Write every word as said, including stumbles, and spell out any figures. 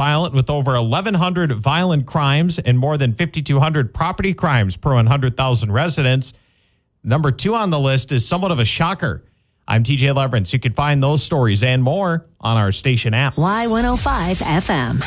violent with over eleven hundred violent crimes and more than fifty-two hundred property crimes per one hundred thousand residents. Number two on the list is somewhat of a shocker. I'm T J Leverance. You can find those stories and more on our station app. Y one oh five F M.